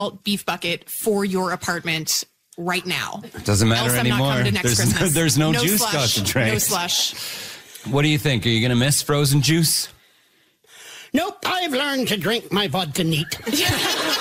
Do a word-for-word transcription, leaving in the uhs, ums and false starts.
beef bucket for your apartment right now. It doesn't matter Else I'm anymore. not coming to next There's Christmas. no, there's no, No juice slush. concentrate. No slush. What do you think? Are you going to miss frozen juice? Nope, I've learned to drink my vodka neat.